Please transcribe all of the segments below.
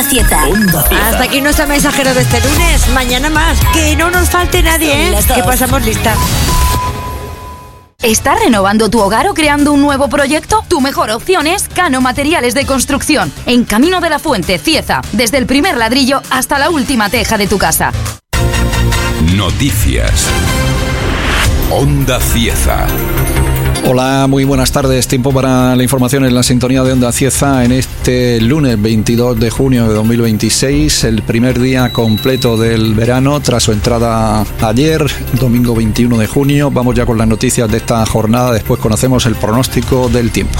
Cieza. Hasta aquí nuestro mensajero de este lunes. Mañana más. Que no nos falte nadie, ¿eh? Que pasamos lista. ¿Estás renovando tu hogar o creando un nuevo proyecto? Tu mejor opción es Cano Materiales de Construcción, en Camino de la Fuente, Cieza. Desde el primer ladrillo hasta la última teja de tu casa. Noticias. Onda Cieza. Hola, muy buenas tardes. Tiempo para la información en la sintonía de Onda Cieza en este lunes 22 de junio de 2026, el primer día completo del verano tras su entrada ayer, domingo 21 de junio. Vamos ya con las noticias de esta jornada, después conocemos el pronóstico del tiempo.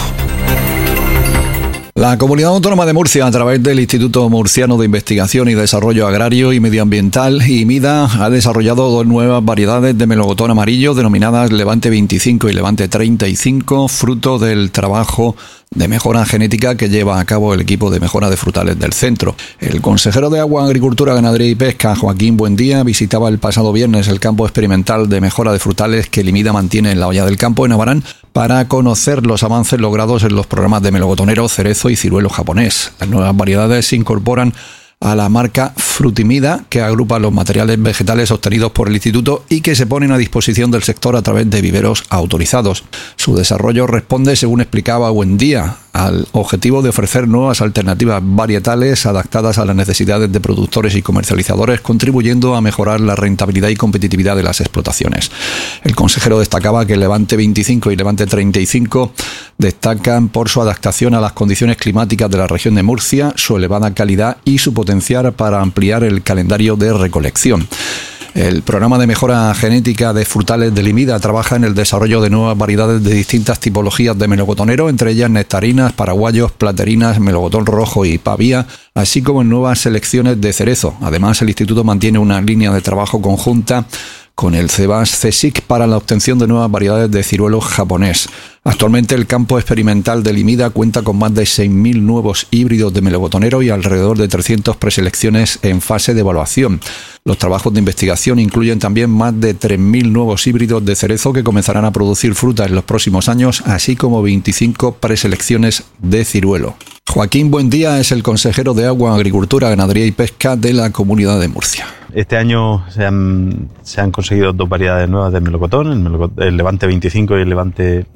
La Comunidad Autónoma de Murcia, a través del Instituto Murciano de Investigación y Desarrollo Agrario y Medioambiental, IMIDA, ha desarrollado dos nuevas variedades de melocotón amarillo denominadas Levante 25 y Levante 35, fruto del trabajo de mejora genética que lleva a cabo el equipo de mejora de frutales del centro. El consejero de Agua, Agricultura, Ganadería y Pesca, Joaquín Buendía, visitaba el pasado viernes el campo experimental de mejora de frutales que el IMIDA mantiene en la Hoya del Campo, en Abarán, para conocer los avances logrados en los programas de melocotonero, cerezo y ciruelo japonés. Las nuevas variedades se incorporan a la marca Frutimida, que agrupa los materiales vegetales obtenidos por el instituto y que se ponen a disposición del sector a través de viveros autorizados. Su desarrollo responde, según explicaba Buendía, al objetivo de ofrecer nuevas alternativas varietales adaptadas a las necesidades de productores y comercializadores, contribuyendo a mejorar la rentabilidad y competitividad de las explotaciones. El consejero destacaba que el Levante 25 y Levante 35 destacan por su adaptación a las condiciones climáticas de la región de Murcia, su elevada calidad y su potencial para ampliar el calendario de recolección. El programa de mejora genética de frutales del IMIDA trabaja en el desarrollo de nuevas variedades de distintas tipologías de melocotonero, entre ellas nectarinas, paraguayos, platerinas, melocotón rojo y pavía, así como en nuevas selecciones de cerezo. Además, el instituto mantiene una línea de trabajo conjunta con el CEBAS-CSIC para la obtención de nuevas variedades de ciruelo japonés. Actualmente el campo experimental del IMIDA cuenta con más de 6.000 nuevos híbridos de melocotonero y alrededor de 300 preselecciones en fase de evaluación. Los trabajos de investigación incluyen también más de 3.000 nuevos híbridos de cerezo que comenzarán a producir fruta en los próximos años, así como 25 preselecciones de ciruelo. Joaquín Buendía es el consejero de Agua, Agricultura, Ganadería y Pesca de la Comunidad de Murcia. Este año se han conseguido dos variedades nuevas de melocotón, el Levante 25 y el Levante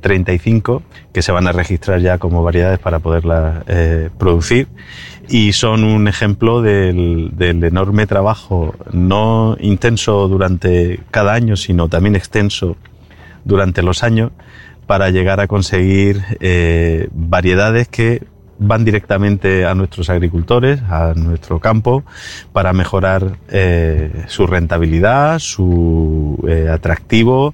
35, que se van a registrar ya como variedades para poderlas producir, y son un ejemplo del enorme trabajo, no intenso durante cada año, sino también extenso durante los años, para llegar a conseguir variedades que van directamente a nuestros agricultores, a nuestro campo, para mejorar su rentabilidad, su atractivo,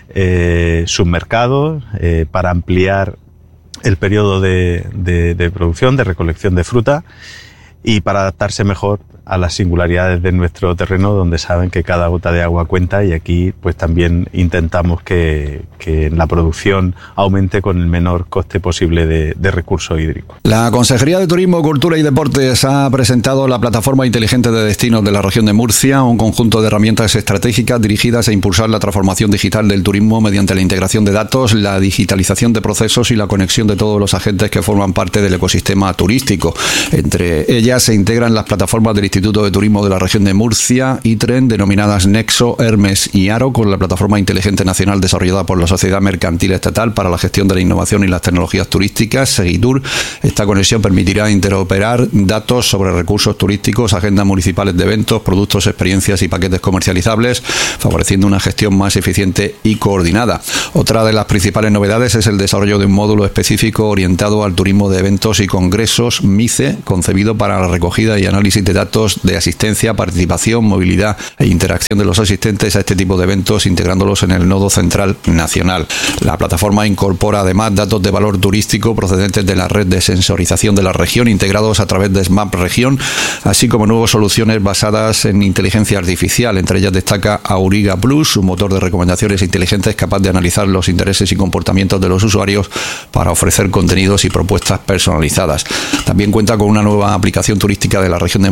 sus mercados, para ampliar el periodo de producción, de recolección de fruta, y para adaptarse mejor a las singularidades de nuestro terreno, donde saben que cada gota de agua cuenta, y aquí pues también intentamos que la producción aumente con el menor coste posible de recurso hídrico. La Consejería de Turismo, Cultura y Deportes ha presentado la Plataforma Inteligente de Destinos de la región de Murcia, un conjunto de herramientas estratégicas dirigidas a impulsar la transformación digital del turismo mediante la integración de datos, la digitalización de procesos y la conexión de todos los agentes que forman parte del ecosistema turístico. Entre ellas se integran las plataformas del Instituto de Turismo de la región de Murcia, ITREN, denominadas Nexo, Hermes y Aro, con la Plataforma Inteligente Nacional desarrollada por la Sociedad Mercantil Estatal para la Gestión de la Innovación y las Tecnologías Turísticas, Segitur. Esta conexión permitirá interoperar datos sobre recursos turísticos, agendas municipales de eventos, productos, experiencias y paquetes comercializables, favoreciendo una gestión más eficiente y coordinada. Otra de las principales novedades es el desarrollo de un módulo específico orientado al turismo de eventos y congresos, MICE, concebido para la recogida y análisis de datos de asistencia, participación, movilidad e interacción de los asistentes a este tipo de eventos, integrándolos en el nodo central nacional. La plataforma incorpora además datos de valor turístico procedentes de la red de sensorización de la región, integrados a través de SMAP Región, así como nuevas soluciones basadas en inteligencia artificial. Entre ellas destaca Auriga Plus, un motor de recomendaciones inteligentes capaz de analizar los intereses y comportamientos de los usuarios para ofrecer contenidos y propuestas personalizadas. También cuenta con una nueva aplicación turística de la región de Murcia,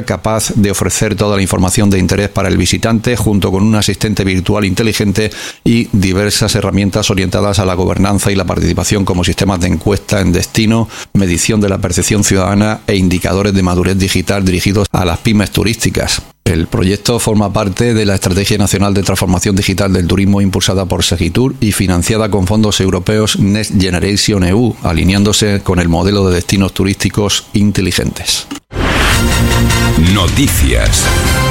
capaz de ofrecer toda la información de interés para el visitante, junto con un asistente virtual inteligente y diversas herramientas orientadas a la gobernanza y la participación, como sistemas de encuesta en destino, medición de la percepción ciudadana e indicadores de madurez digital dirigidos a las pymes turísticas. El proyecto forma parte de la Estrategia Nacional de Transformación Digital del Turismo impulsada por Segitur y financiada con fondos europeos Next Generation EU, alineándose con el modelo de destinos turísticos inteligentes. Noticias.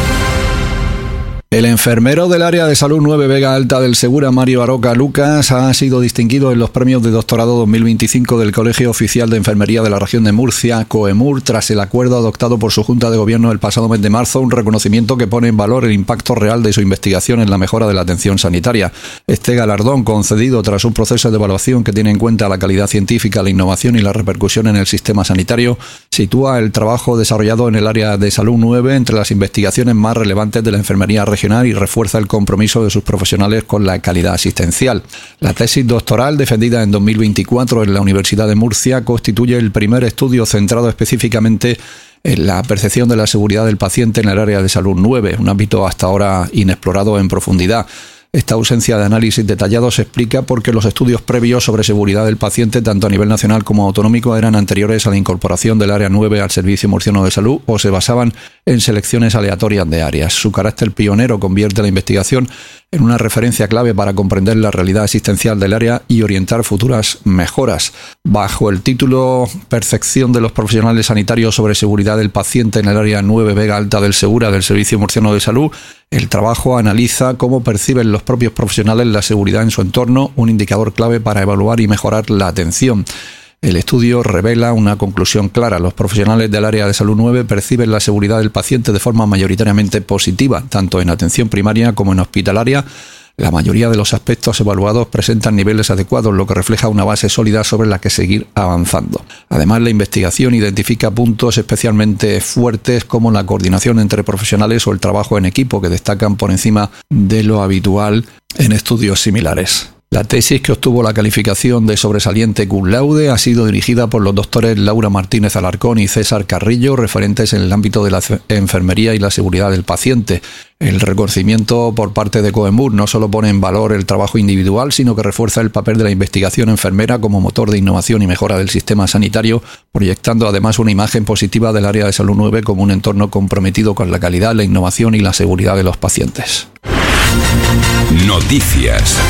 El enfermero del área de salud 9 Vega Alta del Segura, Mario Aroca Lucas, ha sido distinguido en los premios de doctorado 2025 del Colegio Oficial de Enfermería de la Región de Murcia, COEMUR, tras el acuerdo adoptado por su Junta de Gobierno el pasado mes de marzo, un reconocimiento que pone en valor el impacto real de su investigación en la mejora de la atención sanitaria. Este galardón, concedido tras un proceso de evaluación que tiene en cuenta la calidad científica, la innovación y la repercusión en el sistema sanitario, sitúa el trabajo desarrollado en el área de salud 9 entre las investigaciones más relevantes de la enfermería regional y refuerza el compromiso de sus profesionales con la calidad asistencial. La tesis doctoral, defendida en 2024 en la Universidad de Murcia, constituye el primer estudio centrado específicamente en la percepción de la seguridad del paciente en el área de salud 9, un ámbito hasta ahora inexplorado en profundidad. Esta ausencia de análisis detallado se explica porque los estudios previos sobre seguridad del paciente, tanto a nivel nacional como autonómico, eran anteriores a la incorporación del Área 9 al Servicio Murciano de Salud o se basaban en selecciones aleatorias de áreas. Su carácter pionero convierte la investigación en una referencia clave para comprender la realidad asistencial del área y orientar futuras mejoras. Bajo el título Percepción de los profesionales sanitarios sobre seguridad del paciente en el área 9 Vega Alta del Segura del Servicio Murciano de Salud, el trabajo analiza cómo perciben los propios profesionales la seguridad en su entorno, un indicador clave para evaluar y mejorar la atención. El estudio revela una conclusión clara. Los profesionales del área de salud 9 perciben la seguridad del paciente de forma mayoritariamente positiva, tanto en atención primaria como en hospitalaria. La mayoría de los aspectos evaluados presentan niveles adecuados, lo que refleja una base sólida sobre la que seguir avanzando. Además, la investigación identifica puntos especialmente fuertes como la coordinación entre profesionales o el trabajo en equipo, que destacan por encima de lo habitual en estudios similares. La tesis, que obtuvo la calificación de sobresaliente cum laude, ha sido dirigida por los doctores Laura Martínez Alarcón y César Carrillo, referentes en el ámbito de la enfermería y la seguridad del paciente. El reconocimiento por parte de COEMUR no solo pone en valor el trabajo individual, sino que refuerza el papel de la investigación enfermera como motor de innovación y mejora del sistema sanitario, proyectando además una imagen positiva del área de salud 9 como un entorno comprometido con la calidad, la innovación y la seguridad de los pacientes. Noticias.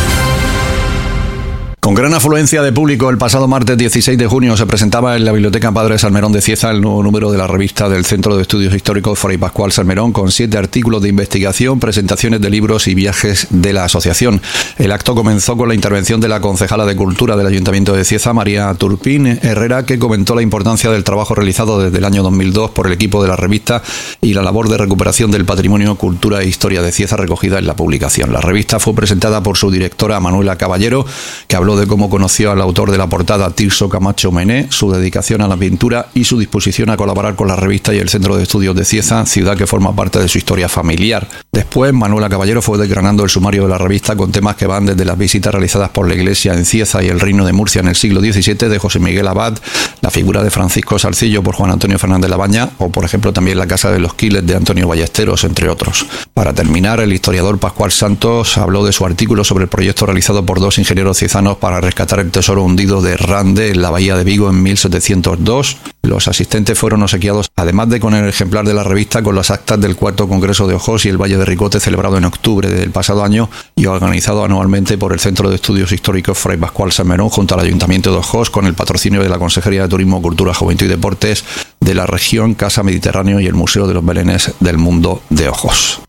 Con gran afluencia de público, el pasado martes 16 de junio se presentaba en la Biblioteca Padre Salmerón de Cieza el nuevo número de la revista del Centro de Estudios Históricos Fray Pascual Salmerón, con 7 artículos de investigación, presentaciones de libros y viajes de la asociación. El acto comenzó con la intervención de la concejala de Cultura del Ayuntamiento de Cieza, María Turpín Herrera, que comentó la importancia del trabajo realizado desde el año 2002 por el equipo de la revista y la labor de recuperación del patrimonio, cultura e historia de Cieza recogida en la publicación. La revista fue presentada por su directora, Manuela Caballero, que habló de cómo conoció al autor de la portada, Tirso Camacho Mené, su dedicación a la pintura y su disposición a colaborar con la revista y el Centro de Estudios de Cieza, ciudad que forma parte de su historia familiar. Después, Manuela Caballero fue desgranando el sumario de la revista con temas que van desde las visitas realizadas por la Iglesia en Cieza y el Reino de Murcia en el siglo XVII de José Miguel Abad, la figura de Francisco Salcillo por Juan Antonio Fernández Labaña o, por ejemplo, también la Casa de los Quiles de Antonio Ballesteros, entre otros. Para terminar, el historiador Pascual Santos habló de su artículo sobre el proyecto realizado por 2 ingenieros ciezanos para rescatar el tesoro hundido de Rande en la bahía de Vigo en 1702. Los asistentes fueron obsequiados, además de con el ejemplar de la revista, con las actas del 4º Congreso de Ojos y el Valle de Ricote, celebrado en octubre del pasado año y organizado anualmente por el Centro de Estudios Históricos Fray Pascual Salmerón junto al Ayuntamiento de Ojos, con el patrocinio de la Consejería de Turismo, Cultura, Juventud y Deportes de la región, Casa Mediterráneo y el Museo de los Belenes del Mundo de Ojos.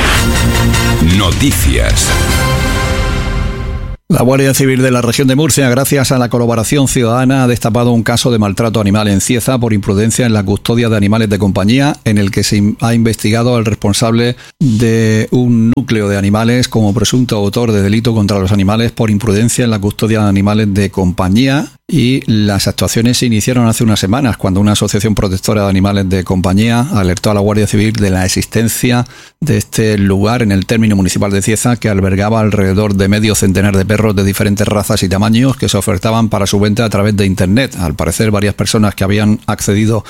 Noticias. La Guardia Civil de la región de Murcia, gracias a la colaboración ciudadana, ha destapado un caso de maltrato animal en Cieza por imprudencia en la custodia de animales de compañía, en el que se ha investigado al responsable de un núcleo de animales como presunto autor de delito contra los animales por imprudencia en la custodia de animales de compañía. Y las actuaciones se iniciaron hace unas semanas, cuando una asociación protectora de animales de compañía alertó a la Guardia Civil de la existencia de este lugar en el término municipal de Cieza, que albergaba alrededor de medio centenar de perros de diferentes razas y tamaños que se ofertaban para su venta a través de Internet. Al parecer, varias personas que habían accedido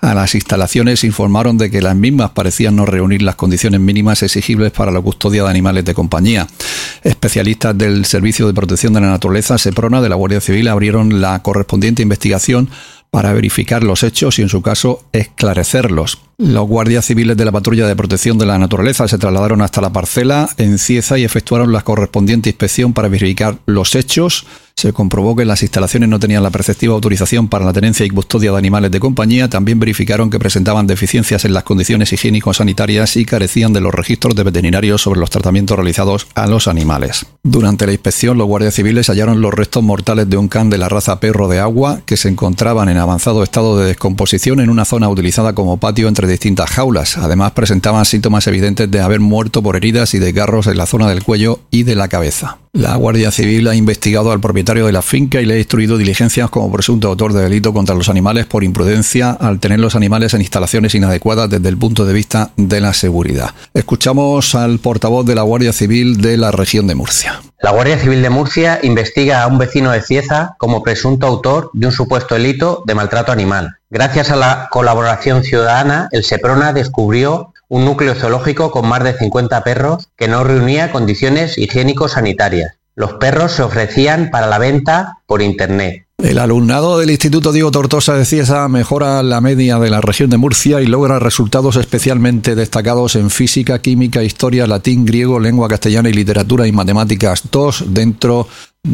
a las instalaciones informaron de que las mismas parecían no reunir las condiciones mínimas exigibles para la custodia de animales de compañía. Especialistas del Servicio de Protección de la Naturaleza, SEPRONA, de la Guardia Civil, abrieron la correspondiente investigación para verificar los hechos y, en su caso, esclarecerlos. Los guardias civiles de la Patrulla de Protección de la Naturaleza se trasladaron hasta la parcela en Cieza y efectuaron la correspondiente inspección para verificar los hechos. Se comprobó que las instalaciones no tenían la preceptiva autorización para la tenencia y custodia de animales de compañía. También verificaron que presentaban deficiencias en las condiciones higiénico-sanitarias y carecían de los registros de veterinarios sobre los tratamientos realizados a los animales. Durante la inspección, los guardias civiles hallaron los restos mortales de un can de la raza perro de agua que se encontraban en avanzado estado de descomposición en una zona utilizada como patio entre distintas jaulas. Además, presentaban síntomas evidentes de haber muerto por heridas y desgarros en la zona del cuello y de la cabeza. La Guardia Civil ha investigado al propietario de la finca y le ha instruido diligencias como presunto autor de delito contra los animales por imprudencia al tener los animales en instalaciones inadecuadas desde el punto de vista de la seguridad. Escuchamos al portavoz de la Guardia Civil de la región de Murcia. La Guardia Civil de Murcia investiga a un vecino de Cieza como presunto autor de un supuesto delito de maltrato animal. Gracias a la colaboración ciudadana, el SEPRONA descubrió un núcleo zoológico con más de 50 perros que no reunía condiciones higiénico-sanitarias. Los perros se ofrecían para la venta por internet. El alumnado del Instituto Diego Tortosa de Cieza mejora la media de la región de Murcia y logra resultados especialmente destacados en física, química, historia, latín, griego, lengua castellana y literatura y matemáticas 2 dentro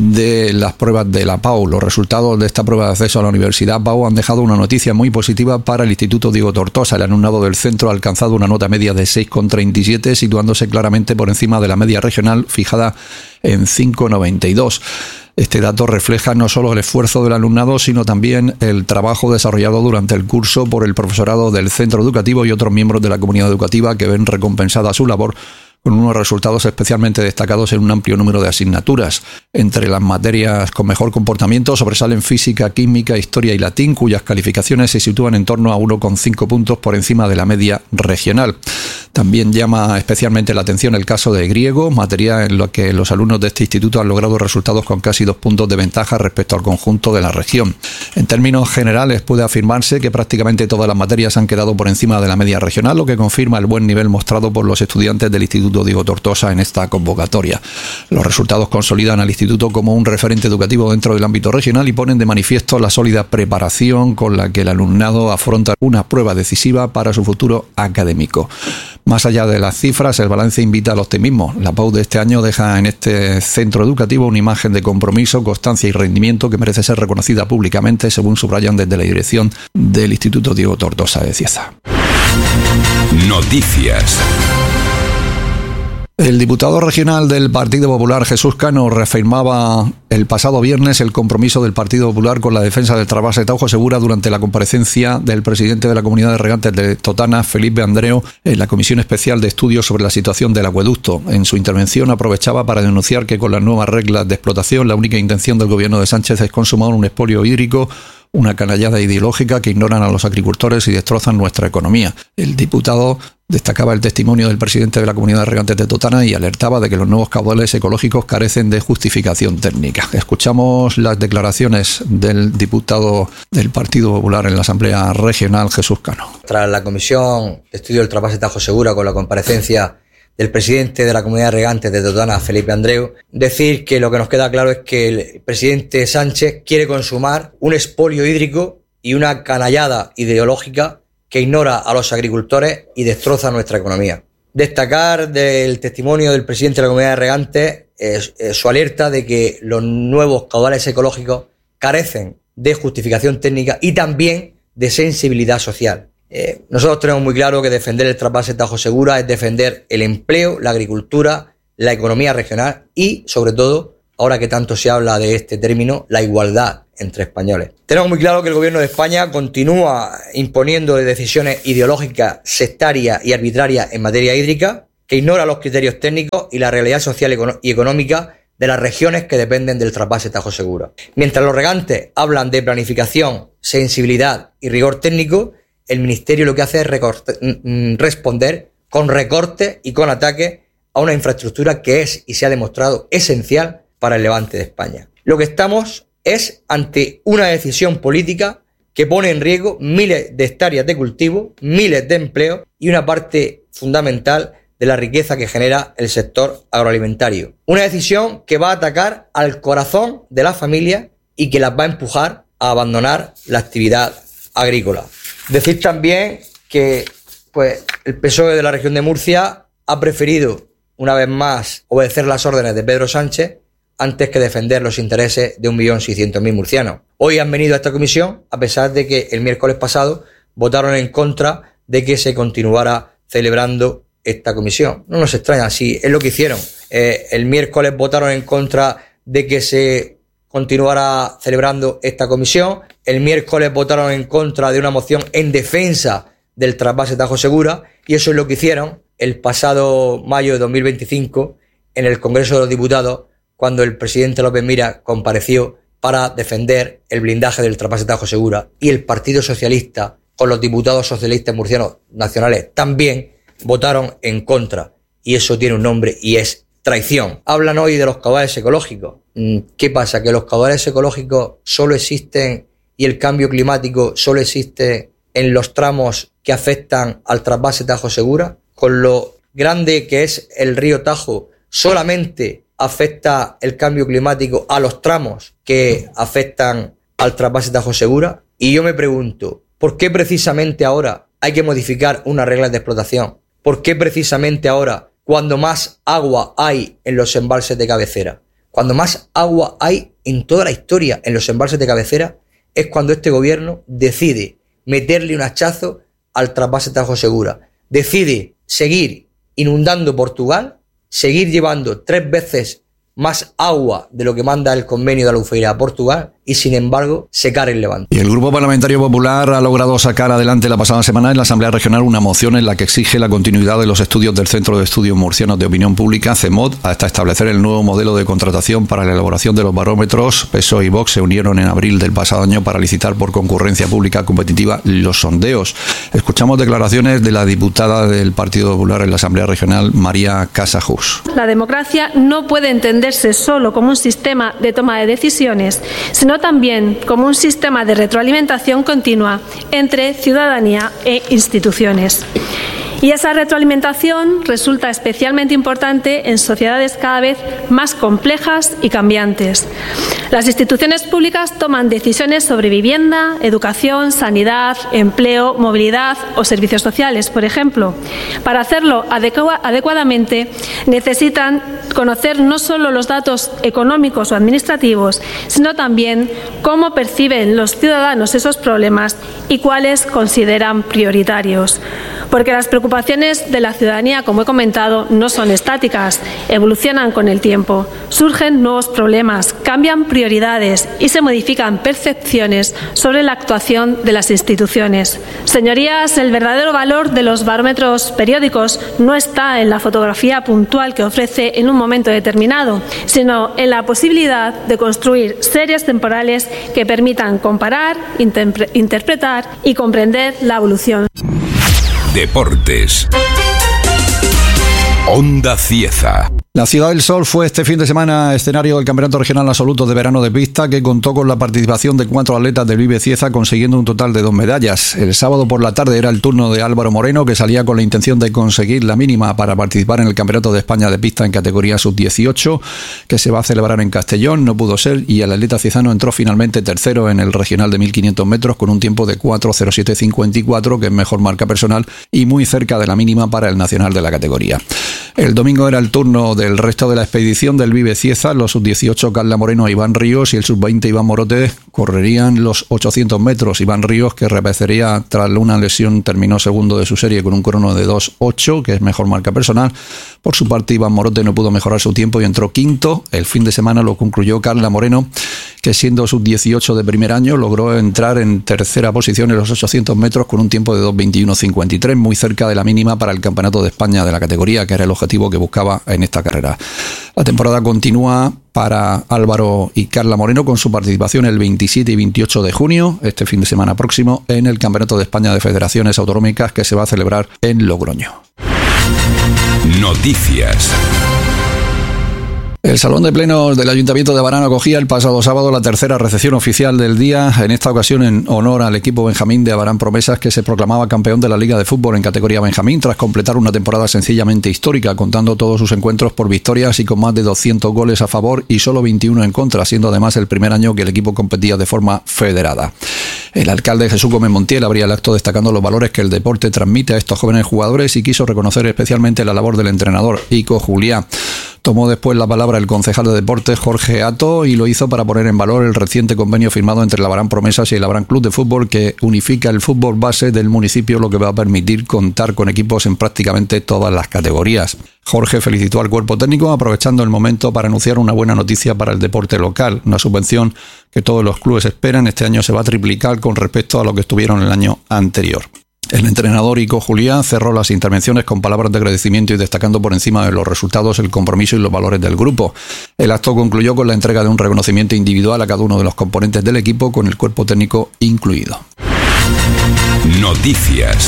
de las pruebas de la PAU. Los resultados de esta prueba de acceso a la Universidad PAU han dejado una noticia muy positiva para el Instituto Diego Tortosa. El alumnado del centro ha alcanzado una nota media de 6,37, situándose claramente por encima de la media regional fijada en 5,92. Este dato refleja no solo el esfuerzo del alumnado, sino también el trabajo desarrollado durante el curso por el profesorado del centro educativo y otros miembros de la comunidad educativa que ven recompensada su labor con unos resultados especialmente destacados en un amplio número de asignaturas. Entre las materias con mejor comportamiento sobresalen física, química, historia y latín, cuyas calificaciones se sitúan en torno a 1,5 puntos por encima de la media regional. También llama especialmente la atención el caso de griego, materia en la que los alumnos de este instituto han logrado resultados con casi 2 puntos de ventaja respecto al conjunto de la región. En términos generales, puede afirmarse que prácticamente todas las materias han quedado por encima de la media regional, lo que confirma el buen nivel mostrado por los estudiantes del Instituto Diego Tortosa en esta convocatoria. Los resultados consolidan al instituto como un referente educativo dentro del ámbito regional y ponen de manifiesto la sólida preparación con la que el alumnado afronta una prueba decisiva para su futuro académico. Más allá de las cifras, el balance invita al optimismo. La PAU de este año deja en este centro educativo una imagen de compromiso, constancia y rendimiento que merece ser reconocida públicamente, según subrayan desde la dirección del Instituto Diego Tortosa de Cieza. Noticias. El diputado regional del Partido Popular, Jesús Cano, reafirmaba el pasado viernes el compromiso del Partido Popular con la defensa del trasvase Tajo Segura durante la comparecencia del presidente de la Comunidad de Regantes de Totana, Felipe Andreu, en la Comisión Especial de Estudios sobre la Situación del Acueducto. En su intervención aprovechaba para denunciar que con las nuevas reglas de explotación la única intención del gobierno de Sánchez es consumar un expolio hídrico, una canallada ideológica que ignoran a los agricultores y destrozan nuestra economía. El diputado destacaba el testimonio del presidente de la Comunidad de Regantes de Totana y alertaba de que los nuevos caudales ecológicos carecen de justificación técnica. Escuchamos las declaraciones del diputado del Partido Popular en la Asamblea Regional, Jesús Cano. Tras la Comisión de Estudio del Trasvase Tajo Segura, con la comparecencia del presidente de la Comunidad de Regantes de Totana, Felipe Andreu, decir que lo que nos queda claro es que el presidente Sánchez quiere consumar un expolio hídrico y una canallada ideológica que ignora a los agricultores y destroza nuestra economía. Destacar del testimonio del presidente de la Comunidad de Regantes su alerta de que los nuevos caudales ecológicos carecen de justificación técnica y también de sensibilidad social. Nosotros tenemos muy claro que defender el trasvase Tajo Segura es defender el empleo, la agricultura, la economía regional y, sobre todo, ahora que tanto se habla de este término, la igualdad entre españoles. Tenemos muy claro que el gobierno de España continúa imponiendo decisiones ideológicas, sectarias y arbitrarias en materia hídrica, que ignora los criterios técnicos y la realidad social y económica de las regiones que dependen del trasvase Tajo Segura. Mientras los regantes hablan de planificación, sensibilidad y rigor técnico, el Ministerio lo que hace es responder con recortes y con ataques a una infraestructura que es y se ha demostrado esencial para el levante de España. Lo que estamos es ante una decisión política que pone en riesgo miles de hectáreas de cultivo, miles de empleos y una parte fundamental de la riqueza que genera el sector agroalimentario. Una decisión que va a atacar al corazón de las familias y que las va a empujar a abandonar la actividad agrícola. Decir también que el PSOE de la región de Murcia ha preferido, una vez más, obedecer las órdenes de Pedro Sánchez antes que defender los intereses de 1.600.000 murcianos. Hoy han venido a esta comisión a pesar de que el miércoles pasado votaron en contra de que se continuara celebrando esta comisión. No nos extraña, sí, es lo que hicieron. El miércoles votaron en contra de que se continuara celebrando esta comisión. El miércoles votaron en contra de una moción en defensa del trasvase Tajo Segura, y eso es lo que hicieron el pasado mayo de 2025 en el Congreso de los Diputados, cuando el presidente López Miras compareció para defender el blindaje del trasvase Tajo Segura, y el Partido Socialista, con los diputados socialistas murcianos nacionales, también votaron en contra, y eso tiene un nombre y es traición. Hablan hoy de los caudales ecológicos. ¿Qué pasa? ¿Que los caudales ecológicos solo existen y el cambio climático solo existe en los tramos que afectan al trasvase Tajo Segura? Con lo grande que es el río Tajo, solamente afecta el cambio climático a los tramos que afectan al trasvase Tajo Segura. Y yo me pregunto, ¿por qué precisamente ahora hay que modificar unas reglas de explotación? ¿Por qué precisamente ahora, cuando más agua hay en los embalses de cabecera, cuando más agua hay en toda la historia en los embalses de cabecera, es cuando este gobierno decide meterle un hachazo al trasvase Tajo Segura, decide seguir inundando Portugal, seguir llevando 3 veces más agua de lo que manda el convenio de Albufeira a Portugal y, sin embargo, secar el Levante. Y el Grupo Parlamentario Popular ha logrado sacar adelante la pasada semana en la Asamblea Regional una moción en la que exige la continuidad de los estudios del Centro de Estudios Murcianos de Opinión Pública, CEMOD, hasta establecer el nuevo modelo de contratación para la elaboración de los barómetros. PSOE y Vox se unieron en abril del pasado año para licitar por concurrencia pública competitiva los sondeos. Escuchamos declaraciones de la diputada del Partido Popular en la Asamblea Regional, María Casajus. La democracia no puede entenderse solo como un sistema de toma de decisiones, sino también como un sistema de retroalimentación continua entre ciudadanía e instituciones. Y esa retroalimentación resulta especialmente importante en sociedades cada vez más complejas y cambiantes. Las instituciones públicas toman decisiones sobre vivienda, educación, sanidad, empleo, movilidad o servicios sociales, por ejemplo. Para hacerlo adecuadamente necesitan conocer no solo los datos económicos o administrativos, sino también cómo perciben los ciudadanos esos problemas y cuáles consideran prioritarios. Porque las preocupaciones de la ciudadanía, como he comentado, no son estáticas, evolucionan con el tiempo, surgen nuevos problemas, cambian prioridades y se modifican percepciones sobre la actuación de las instituciones. Señorías, el verdadero valor de los barómetros periódicos no está en la fotografía puntual que ofrece en un momento determinado, sino en la posibilidad de construir series temporales que permitan comparar, interpretar y comprender la evolución. Deportes. Onda Cieza. La Ciudad del Sol fue este fin de semana escenario del Campeonato Regional Absoluto de Verano de Pista, que contó con la participación de 4 atletas del Vive Cieza, consiguiendo un total de 2 medallas. El sábado por la tarde era el turno de Álvaro Moreno, que salía con la intención de conseguir la mínima para participar en el Campeonato de España de Pista en categoría sub-18, que se va a celebrar en Castellón. No pudo ser y el atleta ciezano entró finalmente tercero en el regional de 1.500 metros con un tiempo de 4:07.54, que es mejor marca personal y muy cerca de la mínima para el nacional de la categoría. El domingo era el turno del resto de la expedición del Vive Cieza. Los sub-18 Carla Moreno e Iván Ríos y el sub-20 Iván Morote correrían los 800 metros. Iván Ríos, que reaparecería tras una lesión, terminó segundo de su serie con un crono de 2:08, que es mejor marca personal. Por su parte, Iván Morote no pudo mejorar su tiempo y entró quinto. El fin de semana lo concluyó Carla Moreno, que siendo sub-18 de primer año logró entrar en tercera posición en los 800 metros con un tiempo de 2:21.53, muy cerca de la mínima para el Campeonato de España de la categoría, que era el objetivo que buscaba en esta carrera. La temporada continúa para Álvaro y Carla Moreno con su participación el 27 y 28 de junio, este fin de semana próximo, en el Campeonato de España de Federaciones Autonómicas, que se va a celebrar en Logroño. Noticias. El Salón de Plenos del Ayuntamiento de Abarán acogía el pasado sábado la tercera recepción oficial del día, en esta ocasión en honor al equipo Benjamín de Abarán Promesas, que se proclamaba campeón de la Liga de Fútbol en categoría Benjamín tras completar una temporada sencillamente histórica, contando todos sus encuentros por victorias y con más de 200 goles a favor y solo 21 en contra, siendo además el primer año que el equipo competía de forma federada. El alcalde Jesús Gómez Montiel abría el acto destacando los valores que el deporte transmite a estos jóvenes jugadores y quiso reconocer especialmente la labor del entrenador Ico Juliá. Tomó después la palabra el concejal de deportes Jorge Ato y lo hizo para poner en valor el reciente convenio firmado entre el Abarán Promesas y el Abarán Club de Fútbol, que unifica el fútbol base del municipio, lo que va a permitir contar con equipos en prácticamente todas las categorías. Jorge felicitó al cuerpo técnico aprovechando el momento para anunciar una buena noticia para el deporte local, una subvención que todos los clubes esperan. Este año se va a triplicar con respecto a lo que estuvieron el año anterior. El entrenador Ico Juliá cerró las intervenciones con palabras de agradecimiento y destacando por encima de los resultados el compromiso y los valores del grupo. El acto concluyó con la entrega de un reconocimiento individual a cada uno de los componentes del equipo, con el cuerpo técnico incluido. Noticias.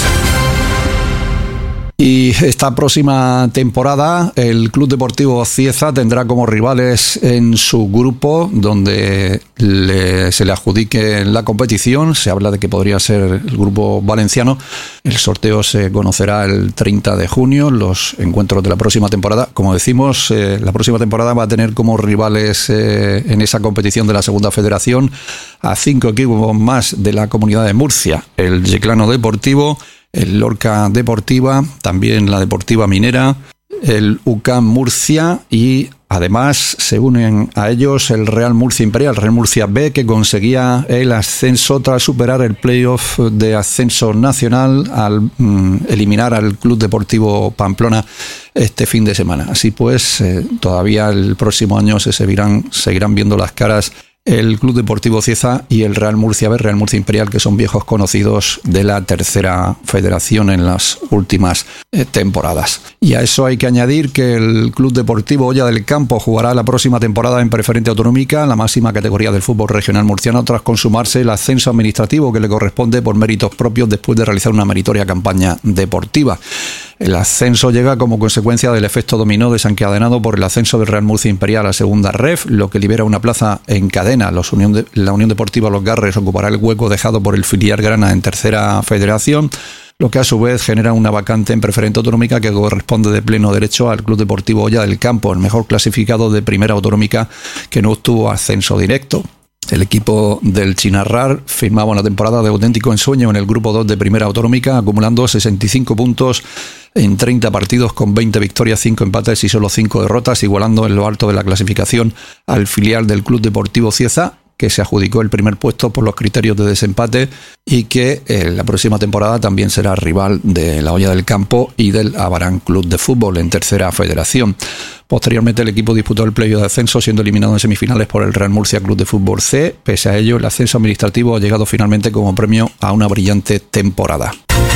Y esta próxima temporada el Club Deportivo Cieza tendrá como rivales en su grupo, donde se le adjudique la competición. Se habla de que podría ser el grupo valenciano. El sorteo se conocerá el 30 de junio, los encuentros de la próxima temporada. Como decimos, la próxima temporada va a tener como rivales en esa competición de la Segunda Federación a 5 equipos más de la Comunidad de Murcia: el Yeclano Deportivo, el Lorca Deportiva, también la Deportiva Minera, el UCAM Murcia y además se unen a ellos el Real Murcia Imperial, Real Murcia B, que conseguía el ascenso tras superar el playoff de ascenso nacional al eliminar al Club Deportivo Pamplona este fin de semana. Así pues, todavía el próximo año se seguirán viendo las caras el Club Deportivo Cieza y el Real Murcia B, Real Murcia Imperial, que son viejos conocidos de la tercera federación en las últimas temporadas. Y a eso hay que añadir que el Club Deportivo Olla del Campo jugará la próxima temporada en Preferente Autonómica, la máxima categoría del fútbol regional murciano, tras consumarse el ascenso administrativo que le corresponde por méritos propios después de realizar una meritoria campaña deportiva. El ascenso llega como consecuencia del efecto dominó desencadenado por el ascenso del Real Murcia Imperial a Segunda Ref, lo que libera una plaza en cadena. La Unión Deportiva Los Garres ocupará el hueco dejado por el filial Grana en Tercera Federación, lo que a su vez genera una vacante en Preferente Autonómica que corresponde de pleno derecho al Club Deportivo Olla del Campo, el mejor clasificado de Primera Autonómica que no obtuvo ascenso directo. El equipo del Chinarrar firmaba una temporada de auténtico ensueño en el Grupo 2 de Primera Autonómica, acumulando 65 puntos en 30 partidos con 20 victorias, 5 empates y solo 5 derrotas, igualando en lo alto de la clasificación al filial del Club Deportivo Cieza, que se adjudicó el primer puesto por los criterios de desempate y que la próxima temporada también será rival de la Olla del Campo y del Abarán Club de Fútbol en Tercera Federación. Posteriormente el equipo disputó el playoff de ascenso, siendo eliminado en semifinales por el Real Murcia Club de Fútbol C. Pese a ello, el ascenso administrativo ha llegado finalmente como premio a una brillante temporada.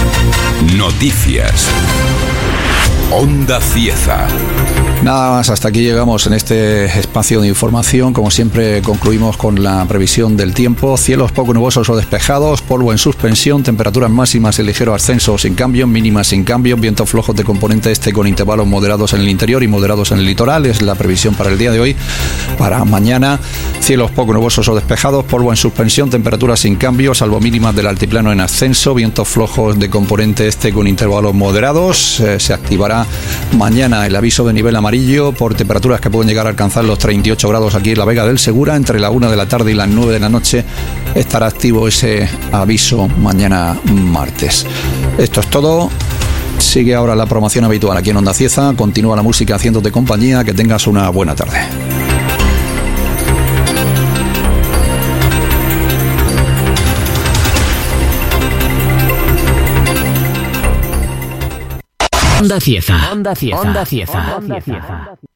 Noticias. Onda Cieza. Nada más, hasta aquí llegamos en este espacio de información. Como siempre, concluimos con la previsión del tiempo. Cielos poco nubosos o despejados, polvo en suspensión, temperaturas máximas en ligero ascenso o sin cambio, mínimas sin cambio, vientos flojos de componente este con intervalos moderados en el interior y moderados en el litoral. Es la previsión para el día de hoy. Para mañana, cielos poco nubosos o despejados, polvo en suspensión, temperaturas sin cambio, salvo mínimas del altiplano en ascenso, vientos flojos de componente este con intervalos moderados. Se activará mañana el aviso de nivel amarillo por temperaturas que pueden llegar a alcanzar los 38 grados aquí en la Vega del Segura. Entre la 1 de la tarde y las 9 de la noche estará activo ese aviso mañana martes. Esto es todo. Sigue ahora la promoción habitual aquí en Onda Cieza. Continúa la música haciéndote compañía. Que tengas una buena tarde. Onda Cieza. Onda Cieza. Onda Cieza. Onda Cieza.